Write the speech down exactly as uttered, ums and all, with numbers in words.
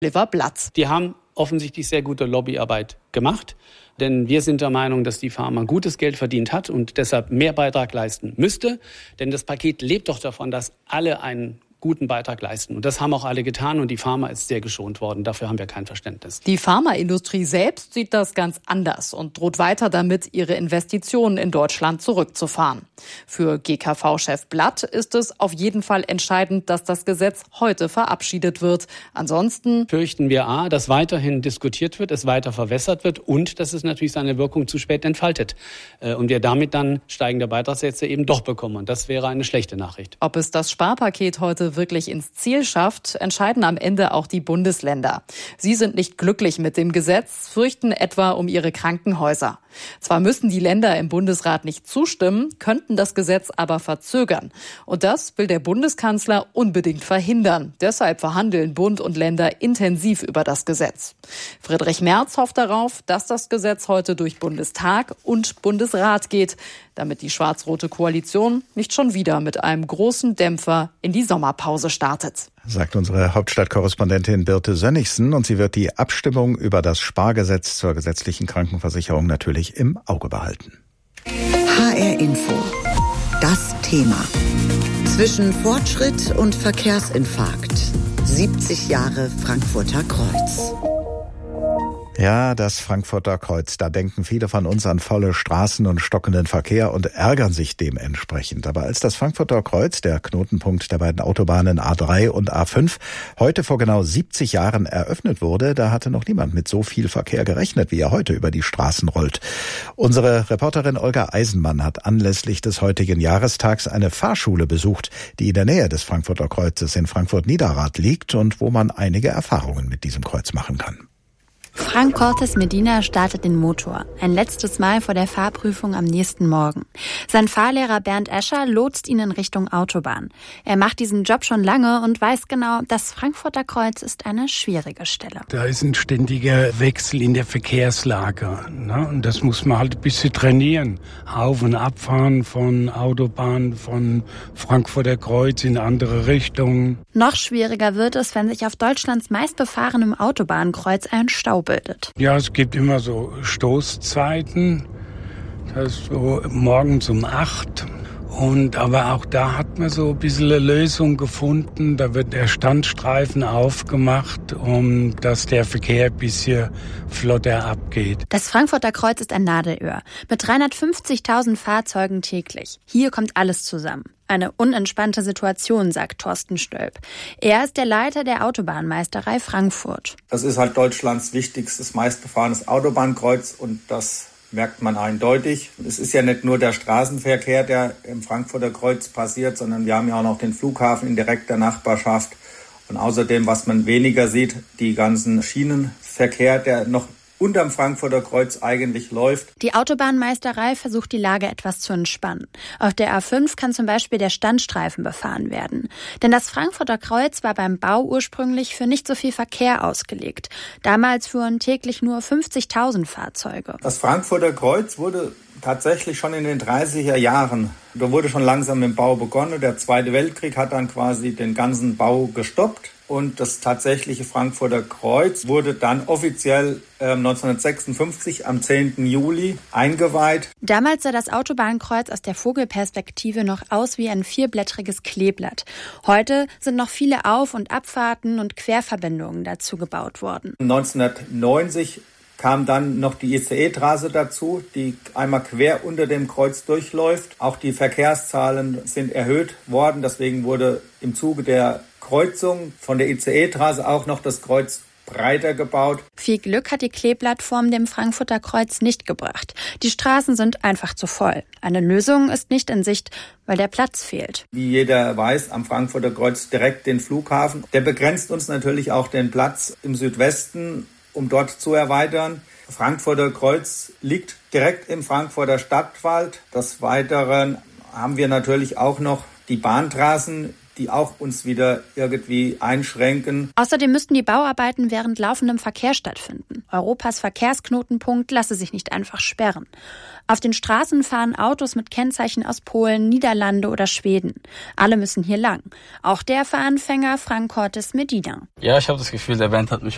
Oliver Blatz. Die haben offensichtlich sehr gute Lobbyarbeit gemacht. Denn wir sind der Meinung, dass die Pharma gutes Geld verdient hat und deshalb mehr Beitrag leisten müsste. Denn das Paket lebt doch davon, dass alle einen guten Beitrag leisten. Und das haben auch alle getan und die Pharma ist sehr geschont worden. Dafür haben wir kein Verständnis. Die Pharmaindustrie selbst sieht das ganz anders und droht weiter damit, ihre Investitionen in Deutschland zurückzufahren. Für G K V-Chef Blatt ist es auf jeden Fall entscheidend, dass das Gesetz heute verabschiedet wird. Ansonsten fürchten wir A, dass weiterhin diskutiert wird, es weiter verwässert wird und dass es natürlich seine Wirkung zu spät entfaltet. Und wir damit dann steigende Beitragssätze eben doch bekommen. Und das wäre eine schlechte Nachricht. Ob es das Sparpaket heute wirklich ins Ziel schafft, entscheiden am Ende auch die Bundesländer. Sie sind nicht glücklich mit dem Gesetz, fürchten etwa um ihre Krankenhäuser. Zwar müssen die Länder im Bundesrat nicht zustimmen, könnten das Gesetz aber verzögern. Und das will der Bundeskanzler unbedingt verhindern. Deshalb verhandeln Bund und Länder intensiv über das Gesetz. Friedrich Merz hofft darauf, dass das Gesetz heute durch Bundestag und Bundesrat geht, damit die schwarz-rote Koalition nicht schon wieder mit einem großen Dämpfer in die Sommerpause startet. Sagt unsere Hauptstadtkorrespondentin Birte Sönnigsen, und sie wird die Abstimmung über das Spargesetz zur gesetzlichen Krankenversicherung natürlich im Auge behalten. H R Info. Das Thema. Zwischen Fortschritt und Verkehrsinfarkt. siebzig Jahre Frankfurter Kreuz. Ja, das Frankfurter Kreuz. Da denken viele von uns an volle Straßen und stockenden Verkehr und ärgern sich dementsprechend. Aber als das Frankfurter Kreuz, der Knotenpunkt der beiden Autobahnen A drei und A fünf, heute vor genau siebzig Jahren eröffnet wurde, da hatte noch niemand mit so viel Verkehr gerechnet, wie er heute über die Straßen rollt. Unsere Reporterin Olga Eisenmann hat anlässlich des heutigen Jahrestags eine Fahrschule besucht, die in der Nähe des Frankfurter Kreuzes in Frankfurt-Niederrad liegt und wo man einige Erfahrungen mit diesem Kreuz machen kann. Frank Cortes Medina startet den Motor. Ein letztes Mal vor der Fahrprüfung am nächsten Morgen. Sein Fahrlehrer Bernd Escher lotst ihn in Richtung Autobahn. Er macht diesen Job schon lange und weiß genau, das Frankfurter Kreuz ist eine schwierige Stelle. Da ist ein ständiger Wechsel in der Verkehrslage. Ne? Und das muss man halt ein bisschen trainieren. Auf- und abfahren von Autobahn, von Frankfurter Kreuz in andere Richtungen. Noch schwieriger wird es, wenn sich auf Deutschlands meistbefahrenem Autobahnkreuz ein Stau bildet. Ja, es gibt immer so Stoßzeiten, das ist so morgens um acht. Und aber auch da hat man so ein bisschen eine Lösung gefunden. Da wird der Standstreifen aufgemacht, um dass der Verkehr ein bisschen flotter abgeht. Das Frankfurter Kreuz ist ein Nadelöhr mit dreihundertfünfzigtausend Fahrzeugen täglich. Hier kommt alles zusammen. Eine unentspannte Situation, sagt Thorsten Stölp. Er ist der Leiter der Autobahnmeisterei Frankfurt. Das ist halt Deutschlands wichtigstes, meistbefahrenes Autobahnkreuz und das merkt man eindeutig. Es ist ja nicht nur der Straßenverkehr, der im Frankfurter Kreuz passiert, sondern wir haben ja auch noch den Flughafen in direkter Nachbarschaft. Und außerdem, was man weniger sieht, die ganzen Schienenverkehr, der noch unterm Frankfurter Kreuz eigentlich läuft. Die Autobahnmeisterei versucht, die Lage etwas zu entspannen. Auf der A fünf kann zum Beispiel der Standstreifen befahren werden. Denn das Frankfurter Kreuz war beim Bau ursprünglich für nicht so viel Verkehr ausgelegt. Damals fuhren täglich nur fünfzigtausend Fahrzeuge. Das Frankfurter Kreuz wurde tatsächlich schon in den dreißiger Jahren, da wurde schon langsam mit dem Bau begonnen. Der Zweite Weltkrieg hat dann quasi den ganzen Bau gestoppt. Und das tatsächliche Frankfurter Kreuz wurde dann offiziell äh, neunzehnhundertsechsundfünfzig am zehnten Juli eingeweiht. Damals sah das Autobahnkreuz aus der Vogelperspektive noch aus wie ein vierblättriges Kleeblatt. Heute sind noch viele Auf- und Abfahrten und Querverbindungen dazu gebaut worden. neunzehnhundertneunzig kam dann noch die I C E-Trasse dazu, die einmal quer unter dem Kreuz durchläuft. Auch die Verkehrszahlen sind erhöht worden. Deswegen wurde im Zuge der Kreuzung von der I C E-Trasse auch noch das Kreuz breiter gebaut. Viel Glück hat die Kleeblattform dem Frankfurter Kreuz nicht gebracht. Die Straßen sind einfach zu voll. Eine Lösung ist nicht in Sicht, weil der Platz fehlt. Wie jeder weiß, am Frankfurter Kreuz direkt den Flughafen. Der begrenzt uns natürlich auch den Platz im Südwesten, um dort zu erweitern. Frankfurter Kreuz liegt direkt im Frankfurter Stadtwald. Des Weiteren haben wir natürlich auch noch die Bahntrassen, die auch uns wieder irgendwie einschränken. Außerdem müssten die Bauarbeiten während laufendem Verkehr stattfinden. Europas Verkehrsknotenpunkt lasse sich nicht einfach sperren. Auf den Straßen fahren Autos mit Kennzeichen aus Polen, Niederlande oder Schweden. Alle müssen hier lang. Auch der Fahranfänger Frank Cortes Medina. Ja, ich habe das Gefühl, der Band hat mich